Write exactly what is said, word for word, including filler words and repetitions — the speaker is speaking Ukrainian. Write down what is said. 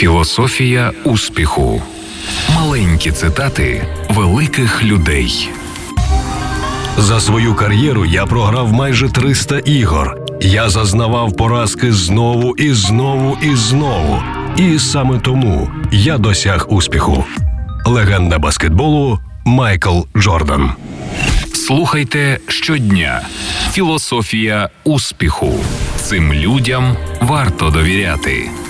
Філософія успіху. Маленькі цитати великих людей. За свою кар'єру я програв майже триста ігор. Я зазнавав поразки знову і знову і знову. І саме тому я досяг успіху. Легенда баскетболу Майкл Джордан. Слухайте щодня. Філософія успіху. Цим людям варто довіряти.